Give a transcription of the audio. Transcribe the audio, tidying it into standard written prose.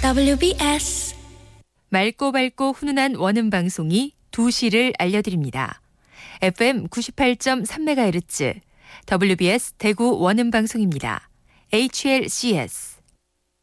WBS 맑고 밝고 훈훈한 원음 방송이 2시를 알려드립니다. FM 98.3MHz WBS 대구 원음 방송입니다. HLCS